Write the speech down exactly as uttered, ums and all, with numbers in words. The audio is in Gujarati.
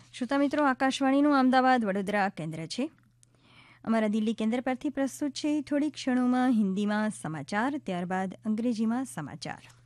શ્રોતા મિત્રો, આકાશવાણીનું અમદાવાદ વડોદરા કેન્દ્ર છે. અમારા દિલ્હી કેન્દ્ર પરથી પ્રસ્તુત છે થોડી ક્ષણોમાં હિન્દીમાં સમાચાર, ત્યારબાદ અંગ્રેજીમાં સમાચાર.